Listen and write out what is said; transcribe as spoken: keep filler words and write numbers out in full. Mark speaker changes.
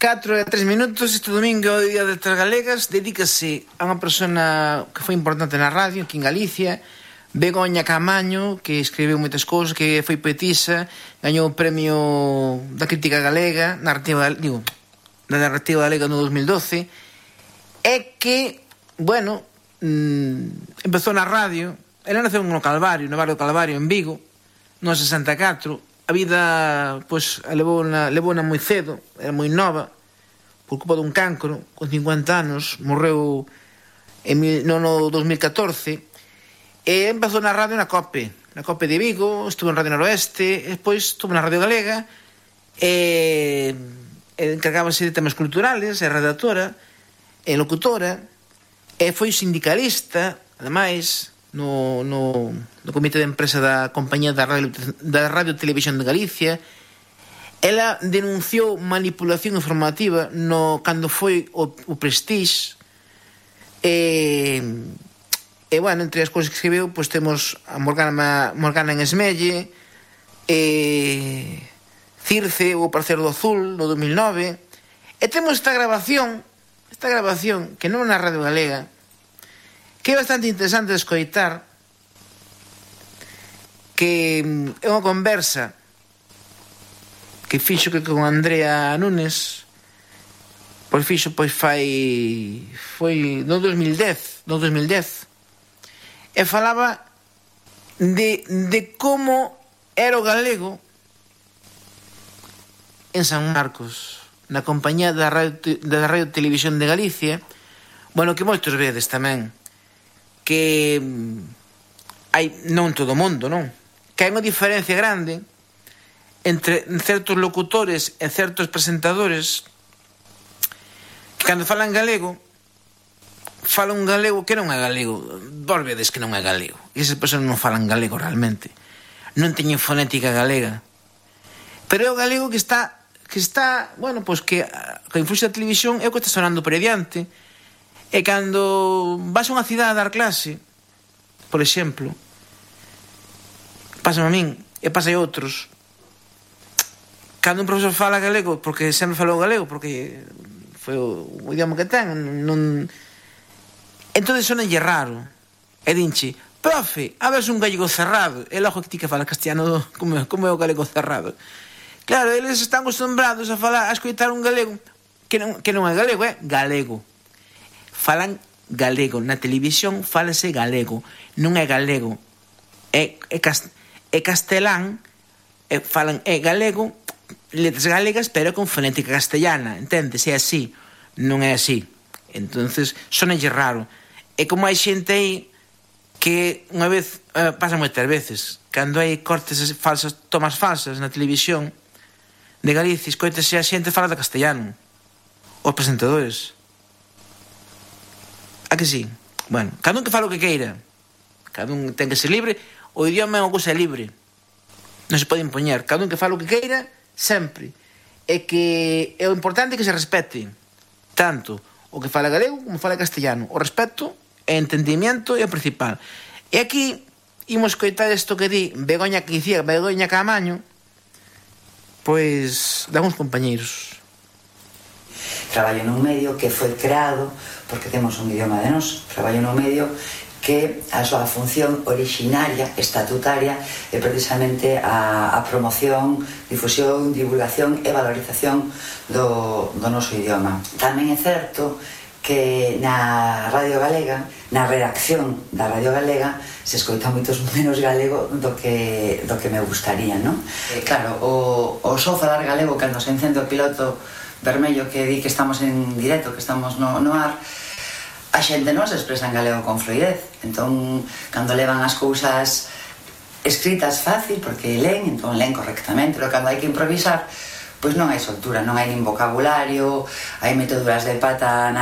Speaker 1: catro e tres minutos. Este domingo, o Día de Letras Galegas, dedícase a unha persona que foi importante na radio aquí en Galicia, Begoña Caamaño, que escribiu moitas cousas, que foi poetisa, gañou o premio da crítica galega, narrativa, digo, da narrativa galega no dos mil doce, e que, bueno, mmm, empezou na radio. Ela naceu no Calvario, no barrio Calvario, en Vigo, no sesenta e catro. A vida, pois, levou na, levou na moi cedo, era moi nova, por culpa dun cancro, con cincuenta anos, morreu en mil, no, no dos mil catorce, e empezou na radio na COPE, na COPE de Vigo, estuvo en Radio Noroeste, e despois estuvo na Radio Galega, e, e encargábase de temas culturales, é redactora, é locutora, e foi sindicalista, ademais, no, no, no comité de empresa da compañía da Radio, da Radio Televisión de Galicia. Ela denunciou manipulación informativa no cando foi o, o Prestige, e, e bueno, entre as cousas que escreveu, pois temos a Morgana, Morgana en Esmelle, e Circe, o Parceiro do Azul, no dos mil nove, e temos esta grabación, esta grabación que non é na Radio Galega, que é bastante interesante de escoitar, que é unha conversa que fixo que con Andrea Nunes, pois fixo, pois fai foi no dos mil dez, no dos mil dez, e falaba de, de como era o galego en San Marcos, na compañía da Radio, da Radio Televisión de Galicia. Bueno, que moitos vedes tamén que hai, non todo o mundo, non? Que hai unha diferencia grande entre certos locutores e certos presentadores que cando falan galego falan un galego que non é galego. Vos vedes que non é galego, e esas persoas non falan galego realmente, non teñen fonética galega, pero é o galego que está que está, bueno, pois que a influencia da televisión é o que está sonando por adiante. E cando vas a unha cidade a dar clase, por exemplo, pásame a min, e pasa a outros, cando un profesor fala galego, porque sempre falou galego, porque foi o, o idioma que ten, non... entón sonalle raro, e dinche, profe, a ver un gallego cerrado, e logo que ti que fala castellano, como, como é o galego cerrado. Claro, eles están acostumbrados a falar, a escoitar un galego que non, que non é galego, é galego. Falan galego, na televisión falase galego, non é galego, é, é, cast, é castelán, é, falan, é galego, letras galegas, pero con fonética castellana, entendes? É así, non é así. Entonces, sonalle raro. É como hai xente aí que unha vez, eh, pasa moitas veces, cando hai cortes falsas, tomas falsas na televisión de Galicia, escoitase a xente fala de castellano, os presentadores. A que sí? Bueno, cada un que fala o que queira, cada un ten que ser libre, o idioma é unha cousa libre, non se pode impoñer, cada un que fala o que queira, sempre. É que é o importante que se respete tanto o que fala galego como fala castellano. O respeto e entendimiento é o principal. E aquí imos coitar isto que di Begoña, que dicía Begoña Caamaño, pois da uns compañeiros.
Speaker 2: Traballo nun medio que foi creado porque temos un idioma de nós. Traballo nun medio que a súa función originaria, estatutaria, é precisamente a, a promoción, difusión, divulgación e valorización do, do noso idioma. Tamén é certo que na Radio Galega, na redacción da Radio Galega, se escoita moitos menos galego do que, do que me gustaría, non? E, claro, o, o só falar galego cando se encende o piloto vermello que di que estamos en directo, que estamos no, no ar, a xente non se expresa en galego con fluidez. Entón, cando levan as cousas escritas fácil, porque leen, entón leen correctamente, pero cando hai que improvisar, pois non hai soltura, non hai nin vocabulario, hai meteduras de pata na